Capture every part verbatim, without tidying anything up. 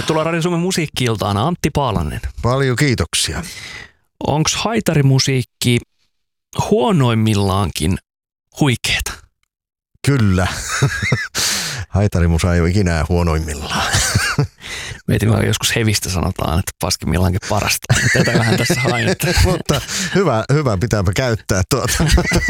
Tervetuloa Radio Suomen musiikki-iltaan, Antti Paalanen. Paljon kiitoksia. Onko haitarimusiikki huonoimmillaankin huikeeta? Kyllä. Haitarimusa ei ole ikinä huonoimmillaan. Mietin, että joskus hevistä sanotaan, että paskimmillaankin parasta. Tätä vähän tässä hainetta. Mutta hyvä, hyvä, pitääpä käyttää tuota.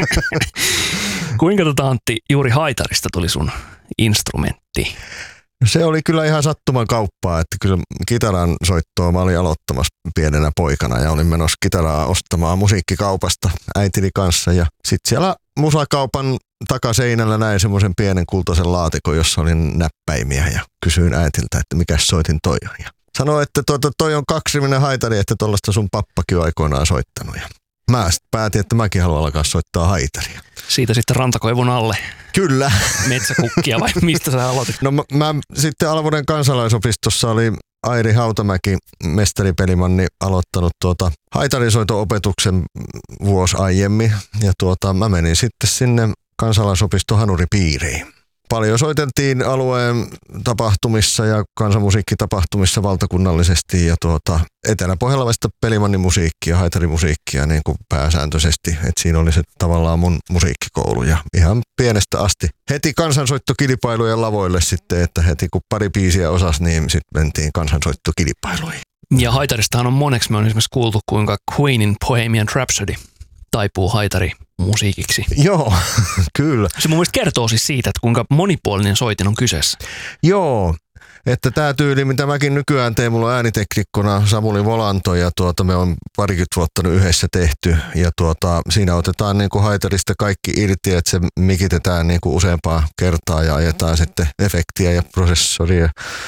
Kuinka tota, Antti, juuri haitarista tuli sun instrumentti? Se oli kyllä ihan sattuman kauppaa, että kyllä kitaran soittoa mä olin aloittamassa pienenä poikana ja olin menossa kitaraa ostamaan musiikkikaupasta äitini kanssa. Ja sitten siellä musakaupan takaseinällä näin semmoisen pienen kultaisen laatikon, jossa oli näppäimiä ja kysyin äitiltä, että mikä soitin toi on. Ja sanoi, että tuota, toi on kaksirivinen haitari, että tuollaista sun pappakin on aikoinaan soittanut. Ja mä sitten päätin, että mäkin haluan alkaa soittaa haitaria. Siitä sitten rantakoivun alle. Kyllä. Metsäkukkia vai mistä sä aloitit? No mä, mä sitten Alvuuden kansalaisopistossa oli Airi Hautamäki, mestaripelimanni, aloittanut tuota haitarisoito-opetuksen vuosi aiemmin. Ja tuota, mä menin sitten sinne kansalaisopiston hanuripiiriin. Paljon soiteltiin alueen tapahtumissa ja kansanmusiikkitapahtumissa valtakunnallisesti ja tuota, eteläpohjalaista pelimannimusiikkia, haitarimusiikkia niin kuin pääsääntöisesti. Et siinä oli se tavallaan mun musiikkikoulu ja ihan pienestä asti. Heti kansansoittokilpailujen lavoille sitten, että heti kun pari biisiä osasi, niin sitten mentiin kansansoittokilpailuihin. Ja haitaristahan on moneksi, me on esimerkiksi kuultu, kuinka Queenin Bohemian Rhapsody taipuu haitari musiikiksi. Joo, kyllä. Se mun mielestä kertoo siis siitä, että kuinka monipuolinen soitin on kyseessä. Joo, että tämä tyyli, mitä mäkin nykyään teen, mulla on ääniteknikkona Samuli Volanto ja tuota, me on parikymmentä vuotta nyt yhdessä tehty ja tuota, siinä otetaan niinku haitarista kaikki irti, että se mikitetään niinku useampaa kertaa ja ajetaan sitten efektiä ja prosessoria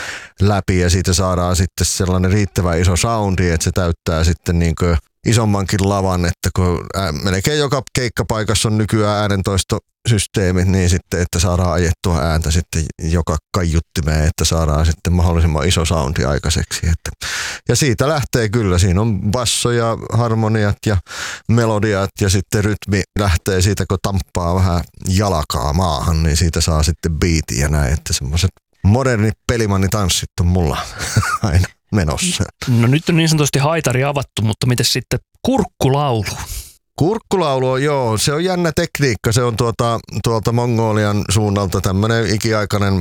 läpi ja siitä saadaan sitten sellainen riittävän iso soundi, että se täyttää sitten niinku isommankin lavan, että kun ää, melkein joka keikkapaikassa on nykyään äänentoistosysteemit, niin sitten, että saadaan ajettua ääntä sitten joka kaiuttimeen, että saadaan sitten mahdollisimman iso soundi aikaiseksi. Että. Ja siitä lähtee kyllä, siinä on basso ja harmoniat ja melodiat ja sitten rytmi lähtee siitä, kun tamppaa vähän jalkaa maahan, niin siitä saa sitten beatin ja näin, että semmoiset modernit pelimannitanssit on mulla aina menossa. No nyt on niin sanotusti haitari avattu, mutta miten sitten kurkkulaulu? Kurkkulaulu on, joo, se on jännä tekniikka. Se on tuota, tuolta Mongolian suunnalta tämmöinen ikiaikainen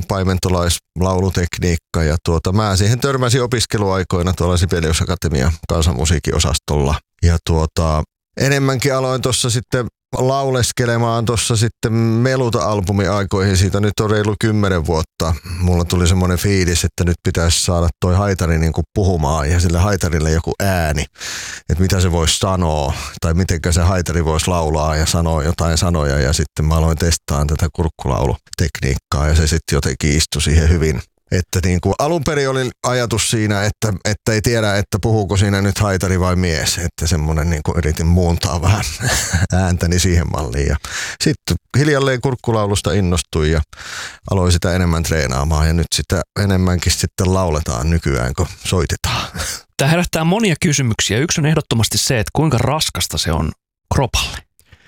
paimentolaislaulutekniikka. Ja tuota, mä siihen törmäsin opiskeluaikoina tuolla Sibelius Akatemian kansanmusiikin osastolla. Ja tuota, enemmänkin aloin tuossa sitten lauleskelemaan tuossa sitten Meluta-albumin aikoihin. Siitä nyt on reilu kymmenen vuotta. Mulla tuli semmoinen fiilis, että nyt pitäisi saada toi haitari niin kuin puhumaan ja sille haitarille joku ääni, että mitä se voisi sanoa tai mitenkä se haitari voisi laulaa ja sanoa jotain sanoja. Ja sitten mä aloin testaan tätä kurkkulaulutekniikkaa ja se sitten jotenkin istui siihen hyvin. Että niin kuin alun perin oli ajatus siinä, että, että ei tiedä, että puhuuko siinä nyt haitari vai mies. Että semmoinen niin kuin yritin muuntaa vähän ääntäni siihen malliin. Ja sitten hiljalleen kurkkulaulusta innostuin ja aloin sitä enemmän treenaamaan. Ja nyt sitä enemmänkin sitten lauletaan nykyään, kun soitetaan. Tämä herättää monia kysymyksiä. Yksi on ehdottomasti se, että kuinka raskasta se on kropalle.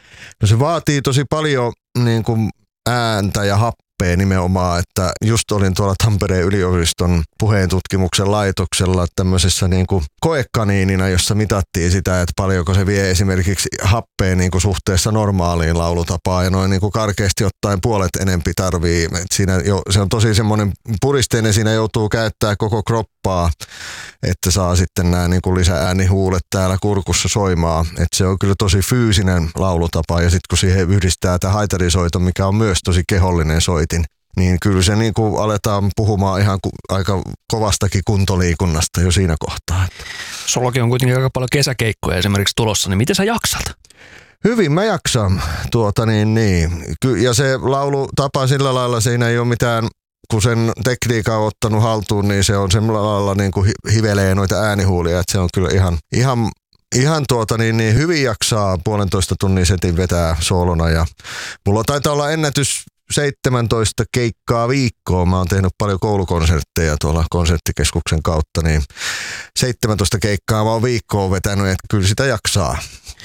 No se vaatii tosi paljon niin kuin ääntä ja happea nimenomaan, että just olin tuolla Tampereen yliopiston puheentutkimuksen laitoksella tämmöisessä niin kuin koekaniinina, jossa mitattiin sitä, että paljonko se vie esimerkiksi happea niin kuin suhteessa normaaliin laulutapaan ja noin niin kuin karkeasti ottaen puolet enempi tarvii. Et siinä jo, se on tosi semmoinen puristeinen, siinä joutuu käyttää koko kroppaa, että saa sitten nämä niin kuin lisäänihuulet täällä kurkussa soimaan. Et se on kyllä tosi fyysinen laulutapa ja sitten kun siihen yhdistää tämä haitarisoito, mikä on myös tosi kehollinen soitin, niin kyllä se niin kuin aletaan puhumaan ihan ku, aika kovastakin kuntoliikunnasta jo siinä kohtaa. Sullakin on kuitenkin aika paljon kesäkeikkoja esimerkiksi tulossa, niin miten sä jaksat? Hyvin mä jaksan. Tuota, niin, niin. Ja se laulutapa sillä lailla, siinä ei ole mitään, kun sen tekniikan on ottanut haltuun, niin se on sillä lailla niin kuin hivelee noita äänihuulia, että se on kyllä ihan, ihan Ihan tuota niin, niin hyvin jaksaa puolentoista tunnin setin vetää soolona ja mulla taitaa olla ennätys seitsemäntoista keikkaa viikkoon. Mä oon tehnyt paljon koulukonsertteja tuolla konserttikeskuksen kautta, niin seitsemäntoista keikkaa mä oon viikkoon vetänyt, että kyllä sitä jaksaa.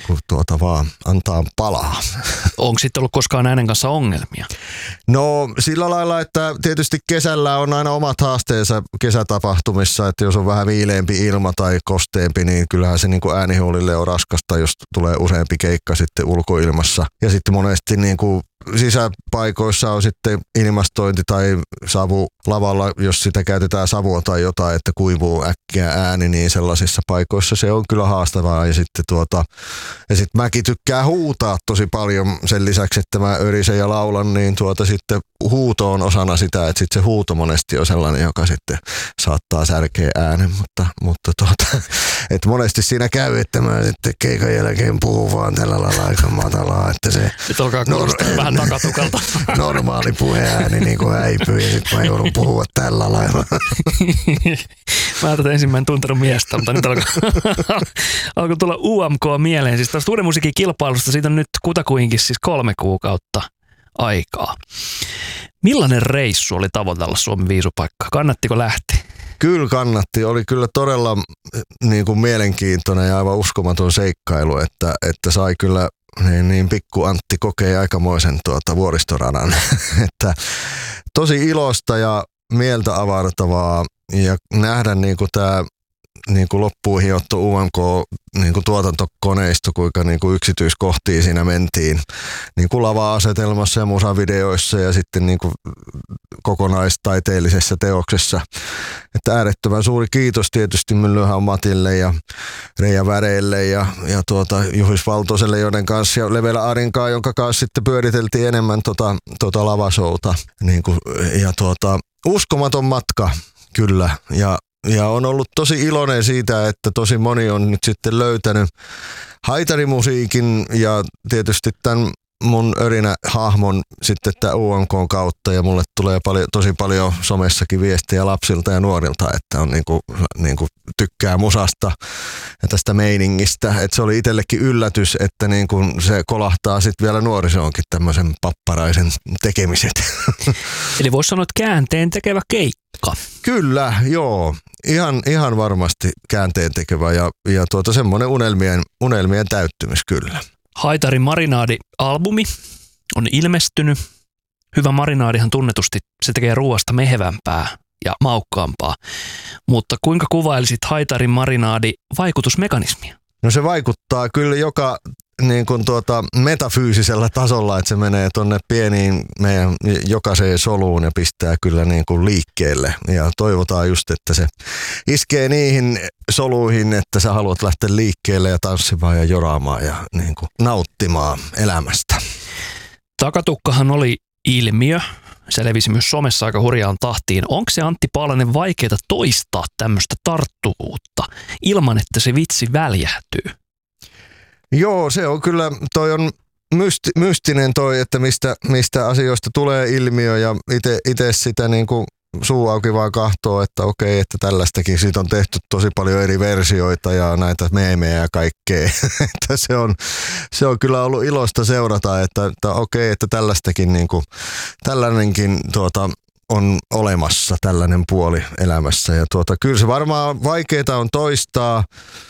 kun tuota vaan antaa palaa. Onko sitten ollut koskaan äänen kanssa ongelmia? No sillä lailla, että tietysti kesällä on aina omat haasteensa kesätapahtumissa, että jos on vähän viileämpi ilma tai kosteempi, niin kyllähän se niin kuin äänihuolille on raskasta, jos tulee useampi keikka sitten ulkoilmassa. Ja sitten monesti niin kuin sisäpaikoissa on sitten ilmastointi tai savu lavalla, jos sitä käytetään savua tai jotain, että kuivuu äkkiä ääni, niin sellaisissa paikoissa se on kyllä haastavaa. Ja sitten tuota, ja sitten mäkin tykkään huutaa tosi paljon sen lisäksi, että mä örisen ja laulan, niin tuota sitten huuto on osana sitä, että sitten se huuto monesti on sellainen, joka sitten saattaa särkeä äänen, mutta, mutta tuota, että monesti siinä käy, että mä sitten keikan jälkeen puhun vaan tällä lailla aika matalaa, että se nyt alkaa kuulostaa no, vähän takatukalta. Normaali puheääni niin kuin häipyy ja sitten mä joudun puhua tällä lailla. Mä tätä ensimmäinen tuntenut miestä, mutta nyt alkaa, alkaa tulla U M K mieleen. Siis tästä uuden musiikin kilpailusta siitä on nyt kutakuinkin siis kolme kuukautta aikaa. Millainen reissu oli tavoitella Suomen viisupaikkaa? Kannattiko lähteä? Kyllä kannatti. Oli kyllä todella niin kuin mielenkiintoinen ja aivan uskomaton seikkailu, että, että sai kyllä niin, niin pikku Antti kokee aikamoisen tuota vuoristoradan. Että tosi ilosta ja mieltä avartavaa ja nähdä niin kuin tämä niin kuin loppuun hiottu U M K niin kuin tuotantokoneisto, kuinka niin kuin yksityiskohtiin siinä mentiin niin kuin lava-asetelmassa ja musavideoissa ja sitten niin kuin kokonaistaiteellisessa teoksessa. Että äärettömän suuri kiitos tietysti Myllyhän Matille ja Reija Väreille ja, ja tuota Juhis Valtoselle, joiden kanssa ja Levelä Arinkaa, jonka kanssa sitten pyöriteltiin enemmän tota, tota lavashouta. Niin kuin, ja tuota, uskomaton matka kyllä ja Ja on ollut tosi iloinen siitä, että tosi moni on nyt sitten löytänyt haitarimusiikin ja tietysti tämän mun örinä hahmon sitten tämän U M K:n kautta. Ja mulle tulee paljon, tosi paljon somessakin viestejä lapsilta ja nuorilta, että on niinku, niinku tykkää musasta ja tästä meiningistä. Että se oli itsellekin yllätys, että niinku se kolahtaa sitten vielä nuorisoonkin tämmöisen papparaisen tekemiset. Eli voisi sanoa, että käänteen tekevä keikka. Kyllä, joo. Ihan, ihan varmasti käänteen tekevä ja, ja tuota semmoinen unelmien, unelmien täyttymys kyllä. Haitarin marinaadi-albumi on ilmestynyt. Hyvä marinaadihan tunnetusti, se tekee ruoasta mehevämpää ja maukkaampaa. Mutta kuinka kuvailisit Haitarin marinaadi vaikutusmekanismia? No se vaikuttaa kyllä joka niin kuin tuota, metafyysisellä tasolla, että se menee tuonne pieniin meidän jokaiseen soluun ja pistää kyllä niin kuin liikkeelle. Ja toivotaan just, että se iskee niihin soluihin, että sä haluat lähteä liikkeelle ja tanssimaan ja joraamaan ja niin kuin nauttimaan elämästä. Takatukkahan oli ilmiö. Se levisi myös somessa aika hurjaan tahtiin. Onko se Antti Paalanen vaikeaa toistaa tämmöistä tarttuvuutta ilman, että se vitsi väljähtyy? Joo, se on kyllä, toi on mysti, mystinen toi, että mistä, mistä asioista tulee ilmiö ja itse sitä niin kuin suu auki vaan kahtoo, että okei, että tällaistakin. Siitä on tehty tosi paljon eri versioita ja näitä meemejä ja kaikkea. Että se, on, se on kyllä ollut iloista seurata, että, että okei, että tällaistakin niin kuin, tällainenkin tuota, on olemassa, tällainen puoli elämässä. Ja tuota, kyllä se varmaan vaikeaa on toistaa.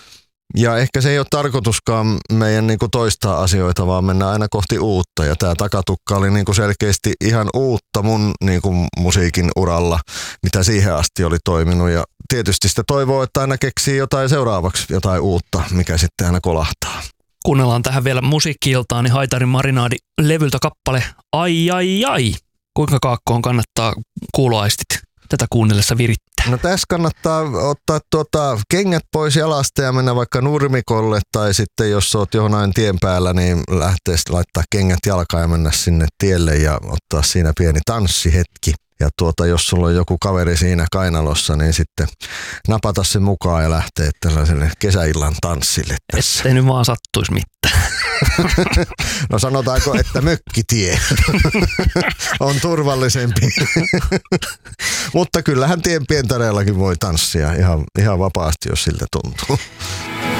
Ja ehkä se ei ole tarkoituskaan meidän niinku toistaa asioita, vaan mennään aina kohti uutta. Ja tämä Takatukka oli niinku selkeästi ihan uutta mun niinku musiikin uralla, mitä siihen asti oli toiminut. Ja tietysti sitä toivoo, että aina keksii jotain seuraavaksi, jotain uutta, mikä sitten aina kolahtaa. Kuunnellaan tähän vielä musiikki-iltaan, niin Haitarin marinaadi levyltä kappale Ai ai ai. Kuinka kaakkoon kannattaa kuuloaistit tätä kuunnellessa virittää? No tässä kannattaa ottaa tuota kengät pois jalasta ja mennä vaikka nurmikolle tai sitten jos oot jonain tien päällä, niin lähteä laittaa kengät jalkaan ja mennä sinne tielle ja ottaa siinä pieni tanssihetki. Ja tuota, jos sulla on joku kaveri siinä kainalossa, niin sitten napata se mukaan ja lähteä tällaiselle kesäillan tanssille tässä. Ettei nyt vaan sattuisi mitään. No sanotaanko, että mökkitie on turvallisempi. Mutta kyllähän tien pientareellakin voi tanssia ihan, ihan vapaasti, jos siltä tuntuu.